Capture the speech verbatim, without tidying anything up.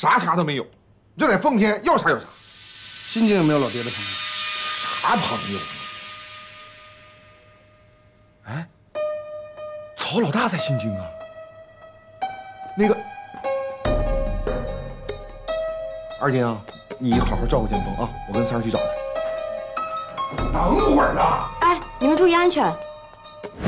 啥茬都没有，就在奉天要啥有啥。 新京有没有老爹的朋友？ 啥朋友？哎，曹老大在新京啊。那个，二金啊，你好好照顾剑锋啊，我跟三儿去找他。等会儿啊！ 哎，你们注意安全。